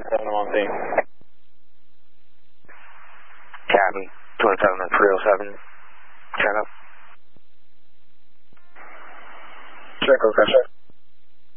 27 on scene. Copy. 27 and 307. Check up. Check, okay.